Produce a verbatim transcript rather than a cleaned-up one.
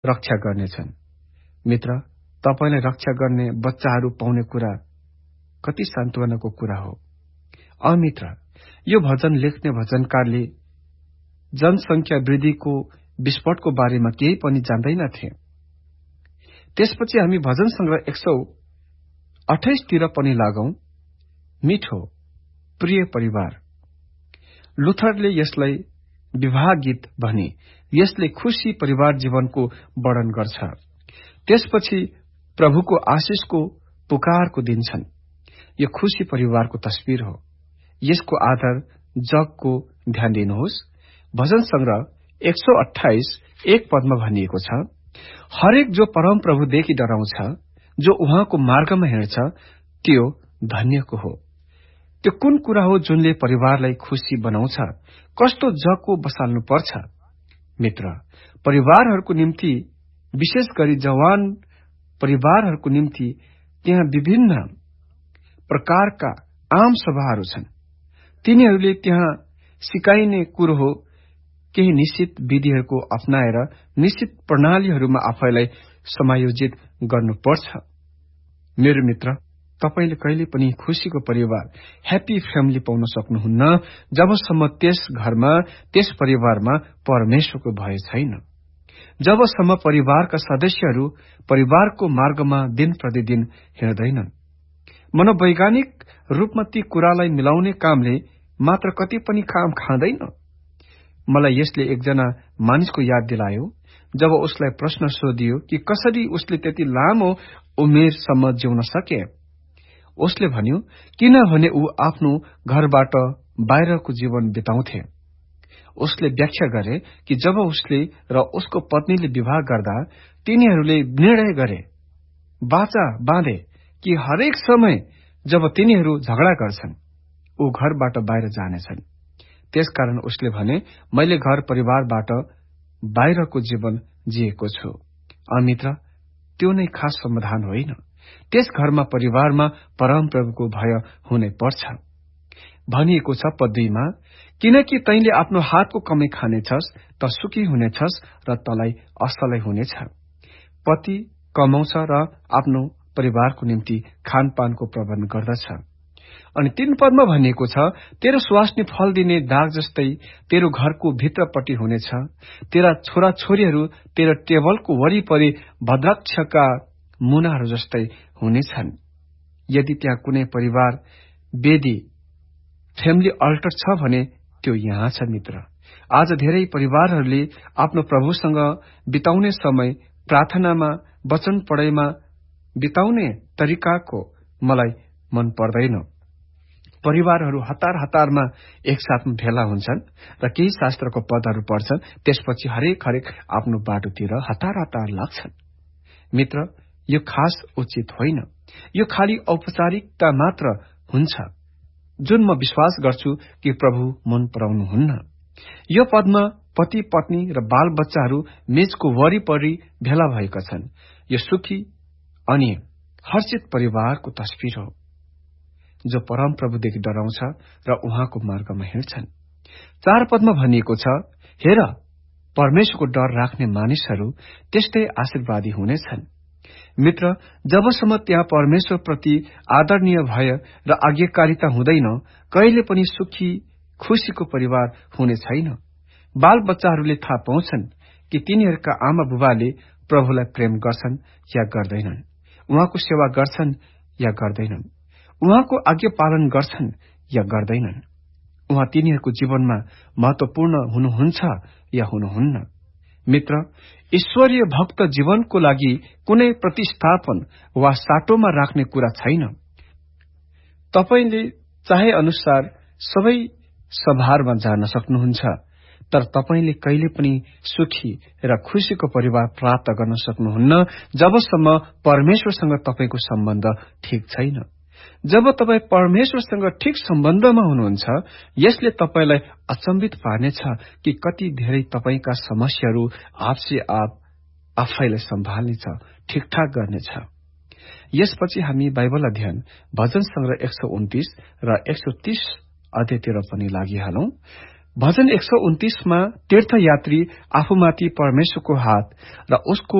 रक्षा गर्नेछन्। मित्र, तपाईलाई रक्षा गर्ने बच्चाहरू पाउने कुरा कति सान्त्वनाको कुरा हो। अमित्र, यो भजन लेख्ने भजनकारले जनसंख्या वृद्धिको विस्फोटको बारेमा केही पनि जान्दैनथे। त्यसपछि हामी भजन संग्रह एक सौ अठाइस तिर पनि लागौं। मिठो प्रिय परिवार। लुथरले यसलाई विवाह गीत भने यसले खुशी परिवार जीवनको वर्णन गर्छ। त्यसपछि प्रभुको आशिषको पुकारको दिन छन्। यो खुशी परिवारको तस्बिर हो। यसको आधार जगको ध्यान दिनुहोस्। भजन संग्रह एक सौ अठाइस एक पदमा भनिएको छ, हरेक जो परम प्रभुदेखि डराउँछ, जो उहाँको मार्गमा हिँड्छ, त्यो धन्यको हो। त्यो कुन कुरा हो जुनले परिवारलाई खुशी बनाउँछ? कस्तो जगको बसाल्नु पर्छ? मित्र, परिवारहरूको निम्ति, विशेष गरी जवान परिवारहरूको निम्ति त्यहाँ विभिन्न प्रकारका आम सभाहरू छन्। तिनीहरूले त्यहाँ सिकाइने कुरो हो केही निश्चित विधिहरूको अपनाएर निश्चित प्रणालीहरूमा आफैलाई समायोजित गर्नुपर्छ। मेरो मित्र, तपाईले कहिले पनि खुशीको परिवार, ह्याप्पी फ्यामिली पाउन सक्नुहुन्न जबसम्म त्यस घरमा, त्यस परिवारमा परमेश्वरको भय छैन। जबसम्म परिवारका सदस्यहरू परिवारको मार्गमा दिन प्रतिदिन हिँड्दैनन्। मनोवैज्ञानिक रूपमा ती कुरालाई मिलाउने कामले मात्र कति पनि काम खाँदैन। मलाई यसले एकजना मानिसको याद दिलायो जब उसलाई प्रश्न सोधियो कि कसरी उसले त्यति लामो उमेरसम्म जिउन सके। उसले भन्यो, किनभने ऊ आफ्नो घरबाट बाहिरको जीवन बिताउँथे। उसले व्याख्या गरे कि जब उसले र उसको पत्नीले विवाह गर्दा तिनीहरूले निर्णय गरे, बाचा बाँधे कि हरेक समय जब तिनीहरू झगडा गर्छन्, ऊ घरबाट बाहिर जानेछन्। त्यसकारण उसले भने, मैले घर परिवारबाट बाहिरको जीवन जिएको छु। अमित्र, त्यो नै खास समाधान होइन। त्यस घरमा परिवारमा परम प्रभुको भय हुनै पर्छ। भनिएको छ पद दुईमा, किनकि तैले आफ्नो हातको कमाई खानेछस् त सुखी हुनेछस् र तलाई असलै हुनेछ। पति कमाउँछ र आफ्नो परिवारको निम्ति खानपानको प्रबन्ध गर्दछ। अनि तीन पदमा भनिएको छ, तेरो स्वास्नी फल दिने दाग जस्तै तेरो घरको भित्रपट्टि हुनेछ। तेरा छोरा छोरीहरू तेरो टेबलको वरिपरि भद्राक्षका मुनाहरू जस्तै हुनेछन्। यदि त्यहाँ कुनै परिवार वेदी फ्यामिली अल्टर छ भने त्यो यहाँ छ। मित्र, आज धेरै परिवारहरूले आफ्नो प्रभुसँग बिताउने समय प्रार्थनामा, वचन पढाइमा बिताउने तरिकाको मलाई मन पर्दैन। परिवारहरू हतार हतारमा एकसाथमा भेला हुन्छन् र केही शास्त्रको पदहरू पढ्छन्, त्यसपछि हरेक हरेक आफ्नो बाटोतिर हतार हतार लाग्छन्। मित्र, यो खास उचित होइन। यो खाली औपचारिकता मात्र हुन्छ, जुन म विश्वास गर्छु कि प्रभु मन पराउनुहुन्न। यो पदमा पति पत्नी र बाल बच्चाहरू मेचको वरिपरि भेला भएका छन्। यो सुखी अनि हर्षित परिवारको तस्बिर हो, जो परम प्रभुदेखि डराउँछ र उहाँको मार्गमा हिँड्छन्। चार पदमा भनिएको छ, हेर, परमेश्वरको डर राख्ने मानिसहरू त्यस्तै आशीर्वादी हुनेछन्। मित्र, जबसम्म त्यहाँ परमेश्वर प्रति आदरणीय भय र आज्ञाकारिता हुँदैन, कहिले पनि सुखी खुशीको परिवार हुने छैन। बाल बच्चाहरूले थाहा पाउँछन् कि तिनीहरूका आमा बुबाले प्रभुलाई प्रेम गर्छन् या गर्दैनन्, उहाँको सेवा गर्छन् या गर्दैनन्, उहाँको आज्ञा पालन गर्छन् या गर्दैनन्, उहाँ तिनीहरूको जीवनमा महत्वपूर्ण हुनुहुन्छ या हुनुहुन्न। मित्र, ईश्वरीय भक्त जीवनको लागि कुनै प्रतिस्थापन वा साटोमा राख्ने कुरा छैन। तपाईले चाहे अनुसार सबै सभाहरूमा जान सक्नुहुन्छ, तर तपाईले कहिले पनि सुखी र खुशीको परिवार प्राप्त गर्न सक्नुहुन्न जबसम्म परमेश्वरसँग तपाईको सम्बन्ध ठीक छैन। जब तपाई परमेश्वरसँग ठीक सम्बन्धमा हुनुहुन्छ, यसले तपाईलाई अचम्बित पार्नेछ कि कति धेरै तपाईका समस्याहरू आपसे आप आफैलाई सम्हाल्नेछ, ठिकठाक गर्नेछ। यसपछि हामी बाइबल अध्ययन भजन संग्रह एक सौ उन्तीस र एक सौ तीस अध्यायतिर पनि लागिहालौं। भजन एक सौ उन्तीसमा तीर्थयात्री आफूमाथि परमेश्वरको हात र उसको